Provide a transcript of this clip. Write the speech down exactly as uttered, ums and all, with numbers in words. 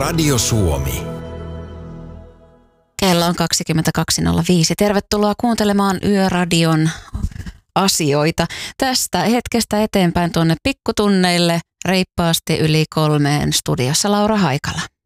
Radio Suomi. Kello on kaksikymmentäkaksi nolla viisi. Tervetuloa kuuntelemaan Yöradion asioita. Tästä hetkestä eteenpäin tuonne pikkutunneille reippaasti yli kolmeen, studiossa Laura Haikala.